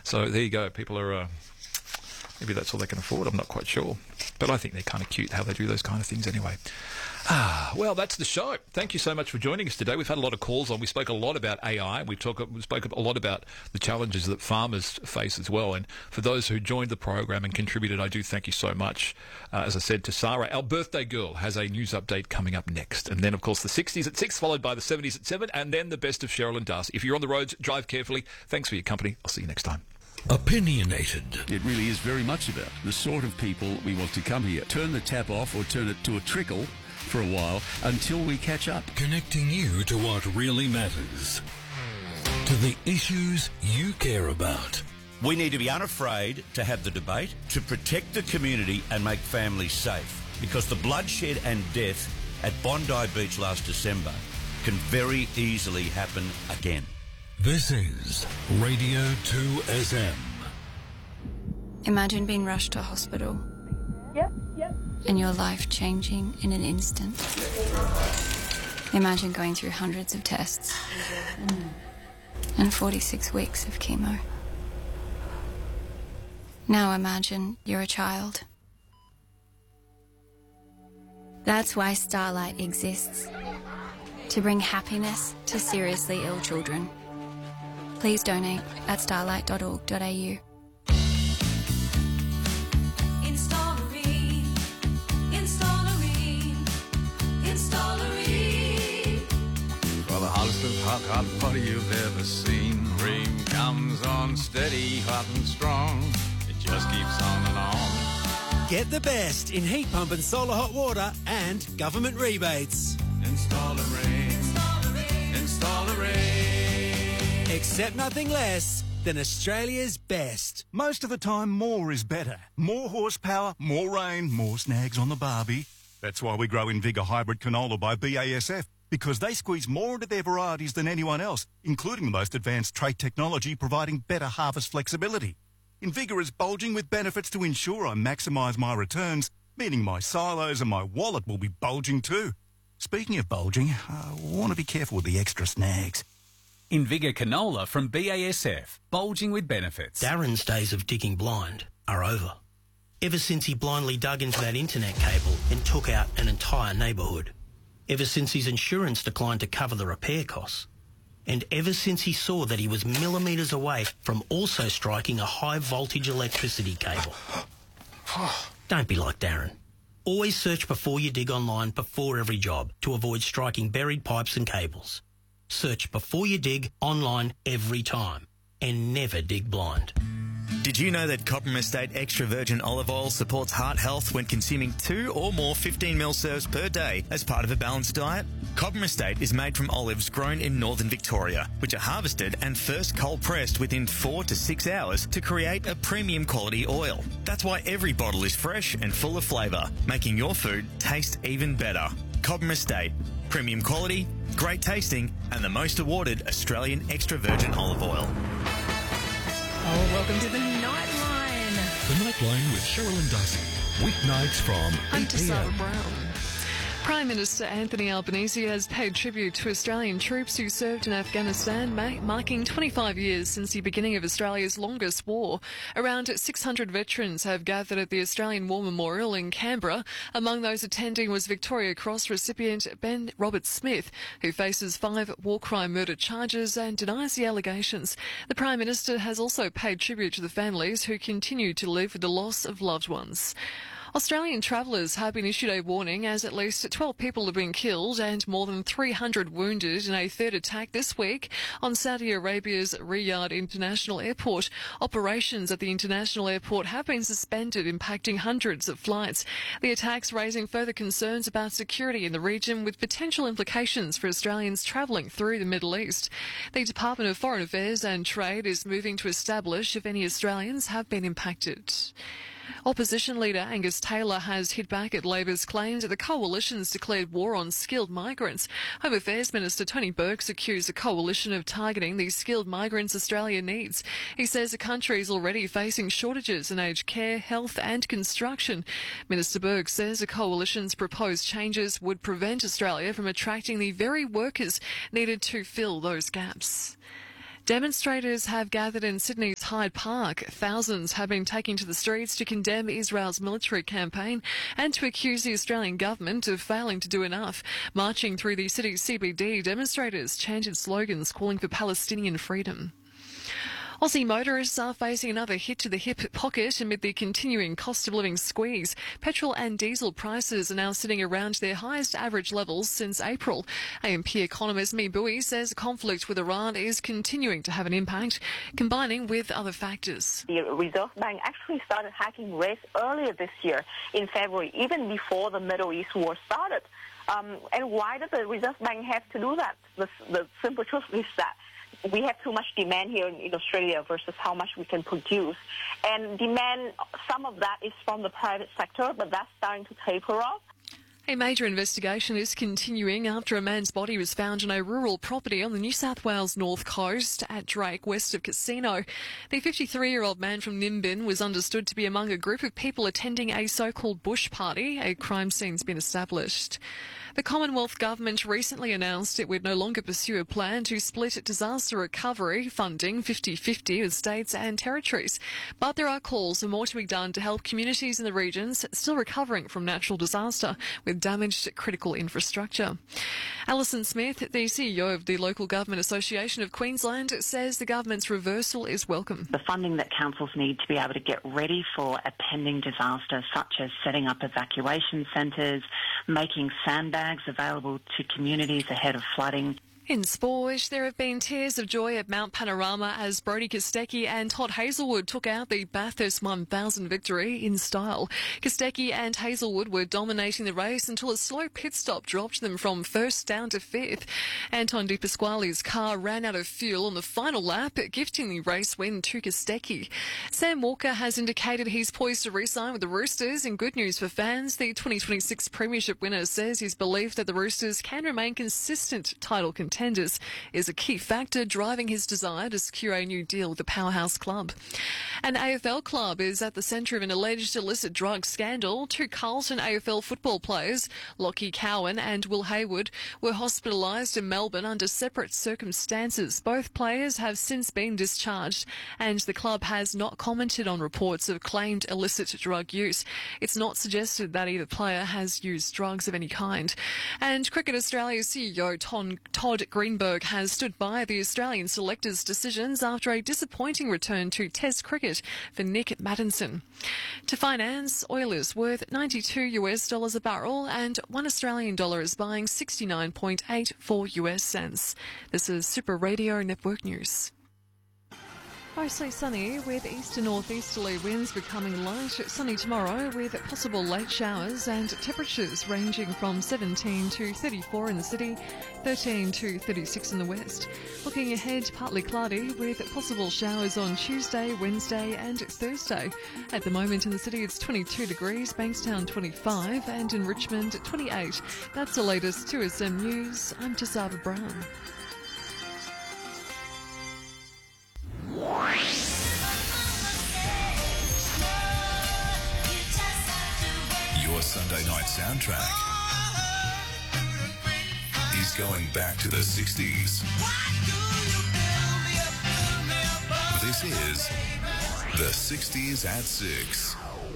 So there you go. People are... maybe that's all they can afford. I'm not quite sure. But I think they're kind of cute how they do those kind of things anyway. Well, that's the show. Thank you so much for joining us today. We've had a lot of calls on. We spoke a lot about AI. We spoke a lot about the challenges that farmers face as well. And for those who joined the program and contributed, I do thank you so much. As I said to Sarah, our birthday girl has a news update coming up next. And then, of course, the 60s at 6, followed by the 70s at 7, and then the best of Cheryl and Darcy. If you're on the roads, drive carefully. Thanks for your company. I'll see you next time. Opinionated. It really is very much about the sort of people we want to come here. Turn the tap off or turn it to a trickle for a while until we catch up. Connecting you to what really matters. To the issues you care about. We need to be unafraid to have the debate, to protect the community and make families safe. Because the bloodshed and death at Bondi Beach last December can very easily happen again. This is Radio 2SM. Imagine being rushed to hospital. Yep. And your life changing in an instant. Imagine going through hundreds of tests. And 46 weeks of chemo. Now imagine you're a child. That's why Starlight exists. To bring happiness to seriously ill children. Please donate at starlight.org.au. For the hottest of hot party you've ever seen. Cream comes on steady, hot and strong. It just keeps on and on. Get the best in heat pump and solar hot water and government rebates. Install a ring. Install a ring. Accept nothing less than Australia's best. Most of the time, more is better. More horsepower, more rain, more snags on the barbie. That's why we grow Invigor Hybrid Canola by BASF, because they squeeze more into their varieties than anyone else, including the most advanced trait technology providing better harvest flexibility. Invigor is bulging with benefits to ensure I maximise my returns, meaning my silos and my wallet will be bulging too. Speaking of bulging, I want to be careful with the extra snags. Invigor Canola from BASF, bulging with benefits. Darren's days of digging blind are over. Ever since he blindly dug into that internet cable and took out an entire neighbourhood. Ever since his insurance declined to cover the repair costs. And ever since he saw that he was millimetres away from also striking a high voltage electricity cable. Don't be like Darren. Always search before you dig online before every job to avoid striking buried pipes and cables. Search before you dig online every time and never dig blind. Did you know that Cobram Estate Extra Virgin Olive Oil supports heart health when consuming 2 or more 15ml serves per day as part of a balanced diet? Cobram Estate is made from olives grown in northern Victoria, which are harvested and first cold pressed within 4 to 6 hours to create a premium quality oil. That's why every bottle is fresh and full of flavour, making your food taste even better. Cobram Estate. Premium quality, great tasting, and the most awarded Australian extra virgin olive oil. Oh, welcome to the Nightline. The Nightline with Cheryl and Darcy. Weeknights from 8 p.m. Brown. Prime Minister Anthony Albanese has paid tribute to Australian troops who served in Afghanistan, marking 25 years since the beginning of Australia's longest war. Around 600 veterans have gathered at the Australian War Memorial in Canberra. Among those attending was Victoria Cross recipient Ben Robert Smith, who faces 5 war crime murder charges and denies the allegations. The Prime Minister has also paid tribute to the families who continue to live with the loss of loved ones. Australian travellers have been issued a warning as at least 12 people have been killed and more than 300 wounded in a third attack this week on Saudi Arabia's Riyadh International Airport. Operations at the international airport have been suspended, impacting hundreds of flights. The attacks raising further concerns about security in the region with potential implications for Australians travelling through the Middle East. The Department of Foreign Affairs and Trade is moving to establish if any Australians have been impacted. Opposition leader Angus Taylor has hit back at Labor's claims that the coalition's declared war on skilled migrants. Home Affairs Minister Tony Burke's accused the coalition of targeting the skilled migrants Australia needs. He says the country is already facing shortages in aged care, health and construction. Minister Burke says the coalition's proposed changes would prevent Australia from attracting the very workers needed to fill those gaps. Demonstrators have gathered in Sydney's Hyde Park. Thousands have been taking to the streets to condemn Israel's military campaign and to accuse the Australian government of failing to do enough. Marching through the city's CBD, demonstrators chanted slogans calling for Palestinian freedom. Aussie motorists are facing another hit to the hip pocket amid the continuing cost of living squeeze. Petrol and diesel prices are now sitting around their highest average levels since April. AMP economist Mi Bui says conflict with Iran is continuing to have an impact, combining with other factors. The Reserve Bank actually started hiking rates earlier this year in February, even before the Middle East war started. And why does the Reserve Bank have to do that? The simple truth is that we have too much demand here in Australia versus how much we can produce. And demand, some of that is from the private sector, but that's starting to taper off. A major investigation is continuing after a man's body was found on a rural property on the New South Wales north coast at Drake, west of Casino. The 53-year-old man from Nimbin was understood to be among a group of people attending a so-called bush party. A crime scene's been established. The Commonwealth Government recently announced it would no longer pursue a plan to split disaster recovery funding 50-50 with states and territories. But there are calls for more to be done to help communities in the regions still recovering from natural disaster with damaged critical infrastructure. Alison Smith, the CEO of the Local Government Association of Queensland, says the government's reversal is welcome. The funding that councils need to be able to get ready for a pending disaster, such as setting up evacuation centres, making sandbags available to communities ahead of flooding. In sport, there have been tears of joy at Mount Panorama as Brodie Kostecki and Todd Hazelwood took out the Bathurst 1000 victory in style. Kostecki and Hazelwood were dominating the race until a slow pit stop dropped them from first down to fifth. Anton De Pasquale's car ran out of fuel on the final lap, gifting the race win to Kostecki. Sam Walker has indicated he's poised to re-sign with the Roosters. In good news for fans, the 2026 Premiership winner says he's believed that the Roosters can remain consistent title contenders is a key factor driving his desire to secure a new deal with the powerhouse club. An AFL club is at the centre of an alleged illicit drug scandal. Two Carlton AFL football players, Lockie Cowan and Will Hayward, were hospitalised in Melbourne under separate circumstances. Both players have since been discharged and the club has not commented on reports of claimed illicit drug use. It's not suggested that either player has used drugs of any kind. And Cricket Australia CEO Todd Greenberg has stood by the Australian selectors' decisions after a disappointing return to Test cricket for Nick Maddinson. To finance, oil is worth $92 a barrel and $1 Australian is buying 69.84 US cents. This is Super Radio Network News. Mostly sunny with east to northeasterly winds becoming light. Sunny tomorrow with possible late showers and temperatures ranging from 17 to 34 in the city, 13 to 36 in the west. Looking ahead, partly cloudy with possible showers on Tuesday, Wednesday and Thursday. At the moment in the city it's 22 degrees, Bankstown 25 and in Richmond 28. That's the latest 2SM News. I'm Tasava Brown. Your Sunday night soundtrack is going back to the 60s. This is the 60s at 6.